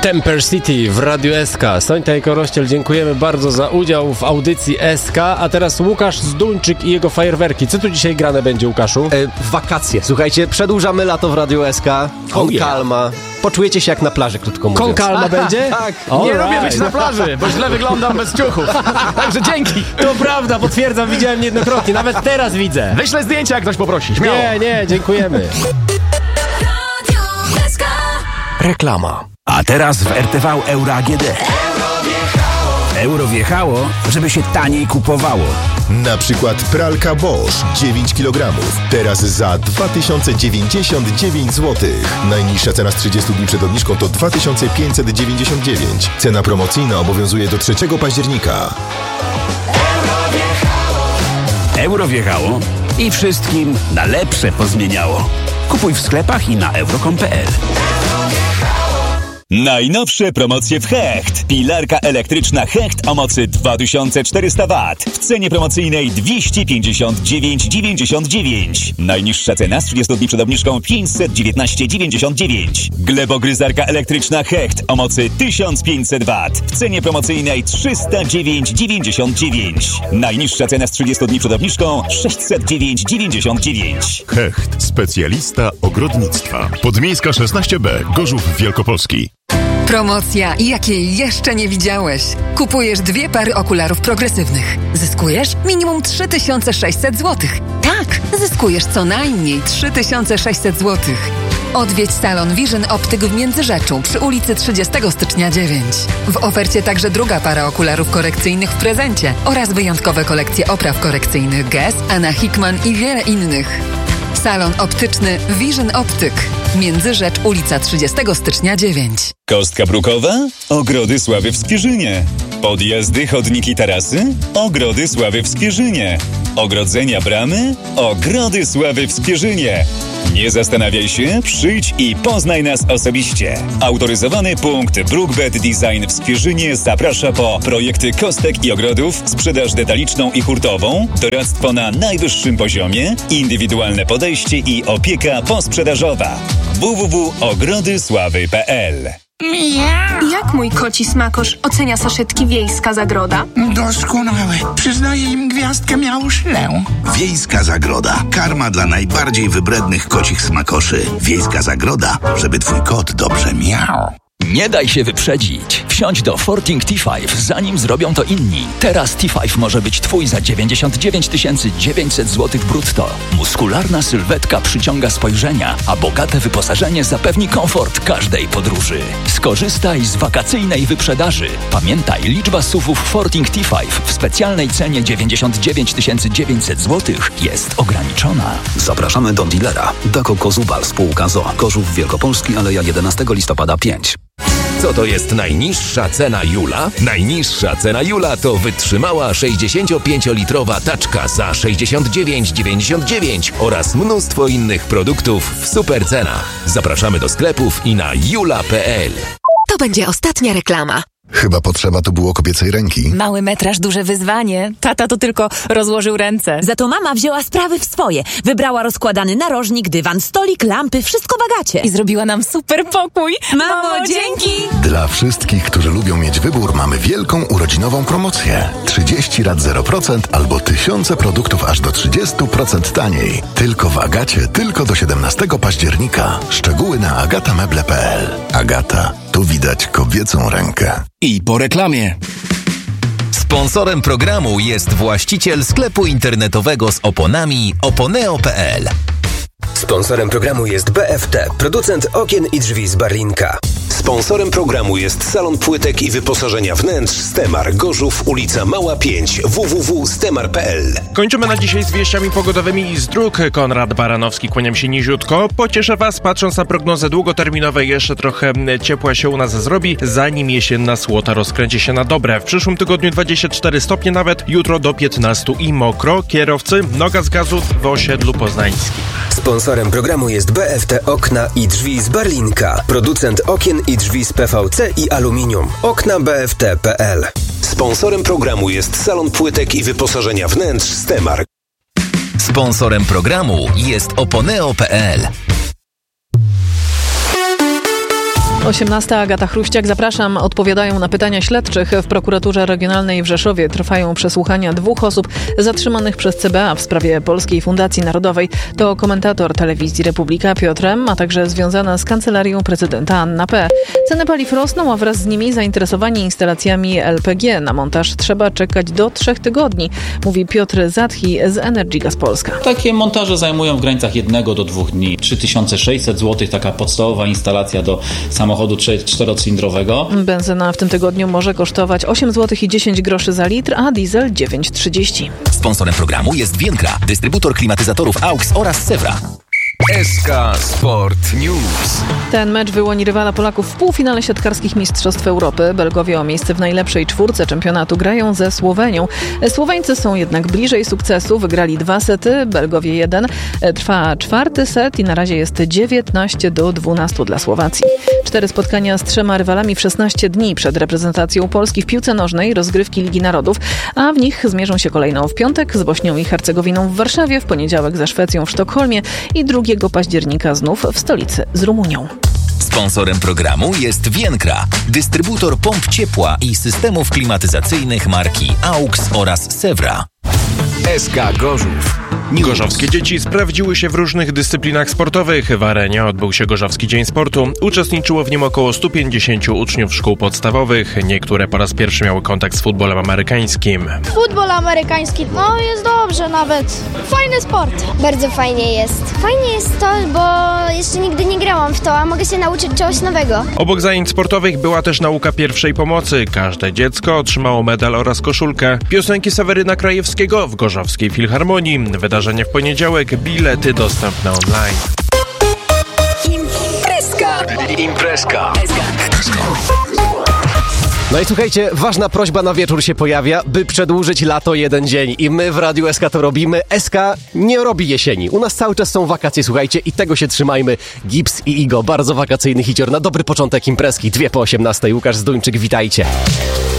Temper City w Radiu SK. Sońta i Korościel, dziękujemy bardzo za udział w audycji SK. A teraz Łukasz Zduńczyk i jego fajerwerki. Co tu dzisiaj grane będzie, Łukaszu? Wakacje. Słuchajcie, przedłużamy lato w Radiu SK. Kalma. Poczujecie się jak na plaży, krótko mówiąc. Kalma będzie? Tak. Nie lubię być na plaży, bo źle wyglądam bez ciuchów. Także dzięki. To prawda, potwierdzam, widziałem niejednokrotnie. Nawet teraz widzę. Wyślę zdjęcia, jak ktoś poprosi. Śmiało. Nie, dziękujemy. Reklama. A teraz w RTV Euro AGD. Euro wjechało, żeby się taniej kupowało. Na przykład pralka Bosch 9 kg. Teraz za 2099 zł. Najniższa cena z 30 dni przed obniżką to 2599. Cena promocyjna obowiązuje do 3 października. Euro wjechało i wszystkim na lepsze pozmieniało. Kupuj w sklepach i na euro.com.pl. Najnowsze promocje w Hecht. Pilarka elektryczna Hecht o mocy 2400 W. W cenie promocyjnej 259,99. Najniższa cena z 30 dni przed obniżką 519,99. Glebogryzarka elektryczna Hecht o mocy 1500 W. W cenie promocyjnej 309,99. Najniższa cena z 30 dni przed obniżką 609,99. Hecht. Specjalista ogrodnictwa. Podmiejska 16B. Gorzów Wielkopolski. Promocja, jakiej jeszcze nie widziałeś. Kupujesz 2 pary okularów progresywnych. Zyskujesz minimum 3600 zł. Tak, zyskujesz co najmniej 3600 zł. Odwiedź salon Vision Optyk w Międzyrzeczu przy ulicy 30 stycznia 9. W ofercie także 2 para okularów korekcyjnych w prezencie oraz wyjątkowe kolekcje opraw korekcyjnych Guess, Anna Hickman i wiele innych. Salon optyczny Vision Optyk. Międzyrzecz, ulica 30 stycznia 9. Kostka brukowa? Ogrody Sławy w Skierzynie. Podjazdy, chodniki, tarasy? Ogrody Sławy w Skierzynie. Ogrodzenia, bramy? Ogrody Sławy w Skierzynie. Nie zastanawiaj się, przyjdź i poznaj nas osobiście. Autoryzowany punkt Brookbed Design w Skierzynie zaprasza po projekty kostek i ogrodów, sprzedaż detaliczną i hurtową, doradztwo na najwyższym poziomie, indywidualne podejście i opieka posprzedażowa. www.ogrodysławy.pl. Jak mój koci smakosz ocenia saszetki Wiejska Zagroda? Doskonałe. Przyznaję im gwiazdkę miałuszlę. Wiejska Zagroda. Karma dla najbardziej wybrednych kocich smakoszy. Wiejska Zagroda, żeby twój kot dobrze miał. Nie daj się wyprzedzić. Wsiądź do Forting T5, zanim zrobią to inni. Teraz T5 może być twój za 99 900 zł brutto. Muskularna sylwetka przyciąga spojrzenia, a bogate wyposażenie zapewni komfort każdej podróży. Skorzystaj z wakacyjnej wyprzedaży. Pamiętaj, liczba SUV-ów Forting T5 w specjalnej cenie 99 900 zł jest ograniczona. Zapraszamy do dealera. Dako Kozubal, spółka ZOO. Gorzów Wielkopolski, Aleja 11 listopada 5. Co to jest najniższa cena Jula? Najniższa cena Jula to wytrzymała 65-litrowa taczka za 69,99 oraz mnóstwo innych produktów w super cenach. Zapraszamy do sklepów i na jula.pl. To będzie ostatnia reklama. Chyba potrzeba tu było kobiecej ręki. Mały metraż, duże wyzwanie. Tata to tylko rozłożył ręce. Za to mama wzięła sprawy w swoje. Wybrała rozkładany narożnik, dywan, stolik, lampy, wszystko w Agacie. I zrobiła nam super pokój. Mamo, dzięki! Dla wszystkich, którzy lubią mieć wybór, mamy wielką urodzinową promocję. 30 rat 0% albo tysiące produktów aż do 30% taniej. Tylko w Agacie, tylko do 17 października. Szczegóły na agatameble.pl. Agata, tu widać kobiecą rękę. I po reklamie. Sponsorem programu jest właściciel sklepu internetowego z oponami oponeo.pl. Sponsorem programu jest BFT, producent okien i drzwi z Barlinka. Sponsorem programu jest salon płytek i wyposażenia wnętrz Stemar, Gorzów, ulica Mała 5, www.stemar.pl. Kończymy na dzisiaj z wieściami pogodowymi i z dróg. Konrad Baranowski, kłaniam się niziutko. Pocieszę was, patrząc na prognozy długoterminowe, jeszcze trochę ciepła się u nas zrobi, zanim jesienna słota rozkręci się na dobre. W przyszłym tygodniu 24 stopnie nawet, jutro do 15 i mokro. Kierowcy, noga z gazu w osiedlu poznańskim. Sponsorem programu jest BFT Okna i Drzwi z Barlinka. Producent okien i drzwi z PVC i aluminium. Okna BFT.pl. Sponsorem programu jest salon płytek i wyposażenia wnętrz Stemar. Sponsorem programu jest oponeo.pl. 18. Agata Chruściak, zapraszam. Odpowiadają na pytania śledczych. W prokuraturze regionalnej w Rzeszowie trwają przesłuchania 2 osób zatrzymanych przez CBA w sprawie Polskiej Fundacji Narodowej. To komentator telewizji Republika Piotr M., a także związana z kancelarią prezydenta Anna P. Ceny paliw rosną, a wraz z nimi zainteresowanie instalacjami LPG. Na montaż trzeba czekać do 3 tygodni, mówi Piotr Zatchi z Energy Gas Polska. Takie montaże zajmują w granicach 1 do 2 dni. 3600 zł, taka podstawowa instalacja do samochodu 4-cylindrowego. Benzyna w tym tygodniu może kosztować 8 zł i 10 groszy za litr, a diesel 9,30. Sponsorem programu jest Vienkra, dystrybutor klimatyzatorów AUX oraz Sewra. SK Sport News. Ten mecz wyłoni rywala Polaków w półfinale siatkarskich Mistrzostw Europy. Belgowie o miejsce w najlepszej 4 czempionatu grają ze Słowenią. Słoweńcy są jednak bliżej sukcesu. Wygrali 2 sety, Belgowie 1. Trwa 4. set i na razie jest 19-12 dla Słowacji. 4 spotkania z 3 rywalami w 16 dni przed reprezentacją Polski w piłce nożnej, rozgrywki Ligi Narodów, a w nich zmierzą się kolejno w piątek z Bośnią i Hercegowiną w Warszawie, w poniedziałek ze Szwecją w Sztokholmie i 2 października znów w stolicy z Rumunią. Sponsorem programu jest Vienkra, dystrybutor pomp ciepła i systemów klimatyzacyjnych marki AUX oraz Sewra. SK Gorzów. Gorzowskie dzieci sprawdziły się w różnych dyscyplinach sportowych. W arenie odbył się Gorzowski Dzień Sportu. Uczestniczyło w nim około 150 uczniów szkół podstawowych. Niektóre po raz pierwszy miały kontakt z futbolem amerykańskim. Futbol amerykański, jest dobrze nawet. Fajny sport. Bardzo fajnie jest. Fajnie jest to, bo jeszcze nigdy nie grałam w to, a mogę się nauczyć czegoś nowego. Obok zajęć sportowych była też nauka pierwszej pomocy. Każde dziecko otrzymało medal oraz koszulkę. Piosenki Seweryna Krajewskiego w Gorzowskiej Filharmonii. Wydarzenie w poniedziałek, bilety dostępne online. Imprezka. No i słuchajcie, ważna prośba na wieczór się pojawia, by przedłużyć lato 1 dzień. I my w Radiu SK to robimy. SK nie robi jesieni. U nas cały czas są wakacje, słuchajcie, i tego się trzymajmy. Gips i Igo, bardzo wakacyjny hicior na dobry początek imprezki. 2 po 18. Łukasz Zduńczyk, witajcie.